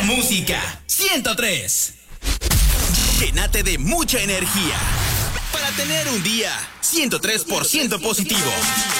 música 103. Llénate de mucha energía para tener un día 103% positivo.